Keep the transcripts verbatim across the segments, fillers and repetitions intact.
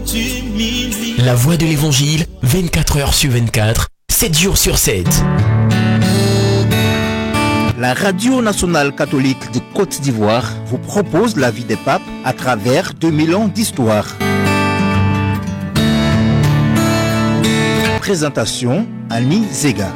La voix de l'évangile, vingt-quatre heures sur vingt-quatre, sept jours sur sept. La Radio nationale catholique de Côte d'Ivoire vous propose la vie des papes à travers deux mille ans d'histoire. Présentation, Annie Zega.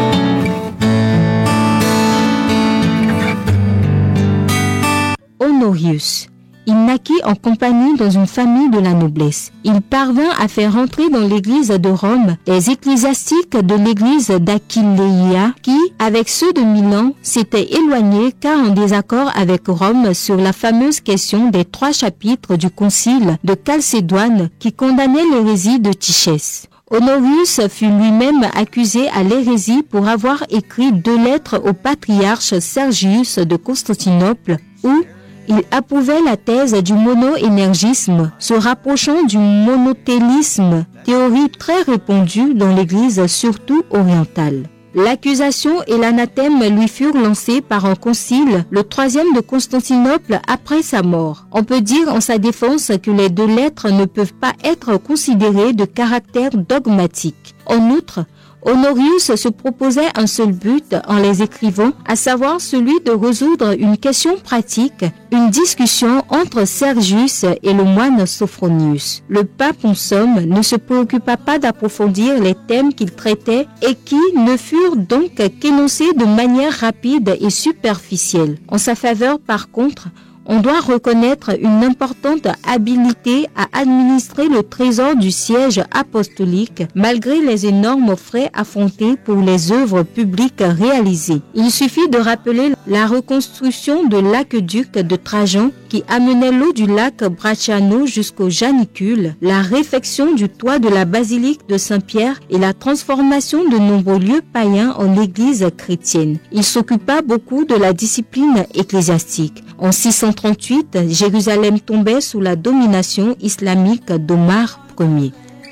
Honorius. Il naquit en compagnie dans une famille de la noblesse. Il parvint à faire entrer dans l'église de Rome des ecclésiastiques de l'église d'Aquileia qui, avec ceux de Milan, s'étaient éloignés car en désaccord avec Rome sur la fameuse question des trois chapitres du concile de Chalcédoine qui condamnait l'hérésie de Tichès. Honorius fut lui-même accusé à l'hérésie pour avoir écrit deux lettres au patriarche Sergius de Constantinople où il approuvait la thèse du monoénergisme, se rapprochant du monothélisme, théorie très répandue dans l'Église surtout orientale. L'accusation et l'anathème lui furent lancés par un concile, le troisième de Constantinople après sa mort. On peut dire en sa défense que les deux lettres ne peuvent pas être considérées de caractère dogmatique. En outre, Honorius se proposait un seul but en les écrivant, à savoir celui de résoudre une question pratique, une discussion entre Sergius et le moine Sophronius. Le pape, en somme, ne se préoccupa pas d'approfondir les thèmes qu'il traitait et qui ne furent donc qu'énoncés de manière rapide et superficielle. En sa faveur, par contre, on doit reconnaître une importante habileté à administrer le trésor du siège apostolique malgré les énormes frais affrontés pour les œuvres publiques réalisées. Il suffit de rappeler la reconstruction de l'aqueduc de Trajan qui amenait l'eau du lac Bracciano jusqu'au Janicule, la réfection du toit de la basilique de Saint-Pierre et la transformation de nombreux lieux païens en église chrétienne. Il s'occupa beaucoup de la discipline ecclésiastique. En six cent trente-huit, Jérusalem tombait sous la domination islamique d'Omar Ier.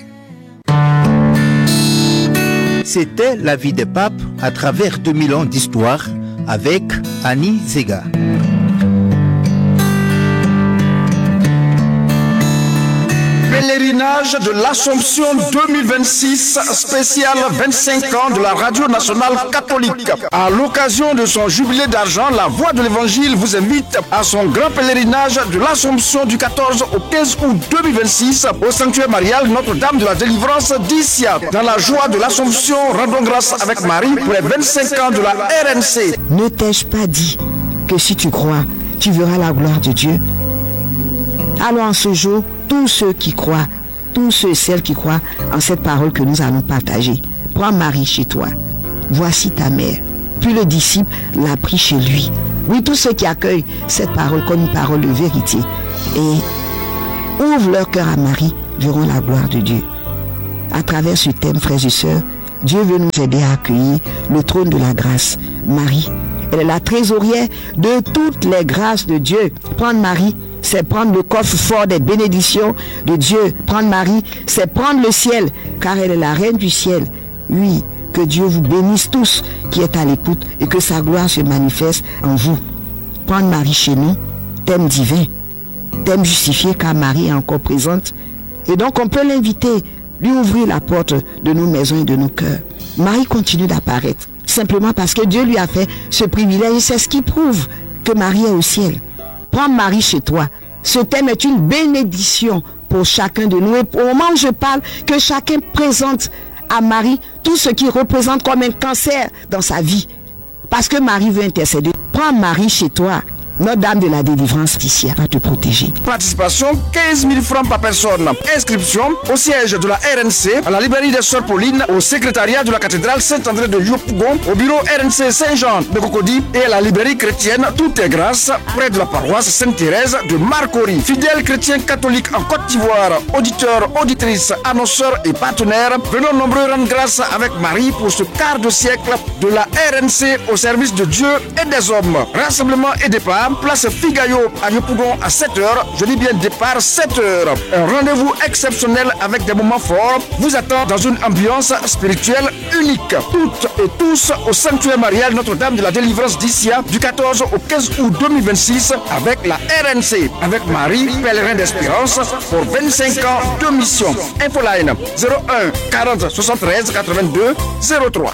C'était la vie des papes à travers deux mille ans d'histoire avec Annie Zega. Pèlerinage de l'Assomption deux mille vingt-six, spécial vingt-cinq ans de la Radio nationale catholique. À l'occasion de son jubilé d'argent, la Voix de l'Évangile vous invite à son grand pèlerinage de l'Assomption du quatorze au quinze août deux mille vingt-six au sanctuaire marial Notre-Dame de la Délivrance d'Issia. Dans la joie de l'Assomption, rendons grâce avec Marie pour les vingt-cinq ans de la R N C. Ne t'ai-je pas dit que si tu crois, tu verras la gloire de Dieu? Alors en ce jour, tous ceux qui croient, tous ceux et celles qui croient en cette parole que nous allons partager, prends Marie chez toi. Voici ta mère. Puis le disciple l'a pris chez lui. Oui, tous ceux qui accueillent cette parole comme une parole de vérité et ouvrent leur cœur à Marie verront la gloire de Dieu. À travers ce thème, frères et sœurs, Dieu veut nous aider à accueillir le trône de la grâce. Marie, elle est la trésorière de toutes les grâces de Dieu. Prendre Marie, c'est prendre le coffre-fort des bénédictions de Dieu. Prendre Marie, c'est prendre le ciel, car elle est la reine du ciel. Oui, que Dieu vous bénisse tous qui êtes à l'écoute et que sa gloire se manifeste en vous. Prendre Marie chez nous, thème divin, thème justifié car Marie est encore présente. Et donc on peut l'inviter, lui ouvrir la porte de nos maisons et de nos cœurs. Marie continue d'apparaître, simplement parce que Dieu lui a fait ce privilège et c'est ce qui prouve que Marie est au ciel. Prends Marie chez toi. Ce thème est une bénédiction pour chacun de nous. Et au moment où je parle, que chacun présente à Marie tout ce qui représente comme un cancer dans sa vie. Parce que Marie veut intercéder. Prends Marie chez toi. Notre-Dame de la Délivrance d'ici va te protéger. Participation quinze mille francs par personne. Inscription au siège de la R N C, à la librairie des Sœurs Paulines, au secrétariat de la cathédrale Saint-André de Yopougon, au bureau R N C Saint-Jean de Cocody et à la librairie chrétienne Tout est grâce, près de la paroisse Sainte-Thérèse de Marcory. Fidèles chrétiens catholiques en Côte d'Ivoire, auditeurs, auditrices, annonceurs et partenaires, venons nombreux rendre grâce avec Marie pour ce quart de siècle de la R N C au service de Dieu et des hommes. Rassemblement et départ place Figayo à Yopougon à sept heures. Je dis bien départ sept heures. Un rendez-vous exceptionnel avec des moments forts vous attend dans une ambiance spirituelle unique. Toutes et tous au sanctuaire marial Notre-Dame de la Délivrance d'Issia du quatorze au quinze août deux mille vingt-six avec la R N C, avec Marie, pèlerin d'espérance pour vingt-cinq ans de mission. Infoline zéro un quarante soixante-treize quatre-vingt-deux zéro trois.